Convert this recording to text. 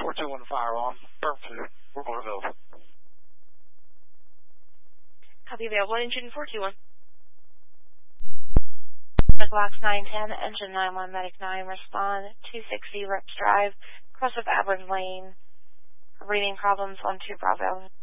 421 fire on. Perfect. We're going available. Copy available. Engine 421. Box 910, engine 91, medic 9, respond 260 Reps Drive, cross of Aberg Lane, reading problems 12 Bravo.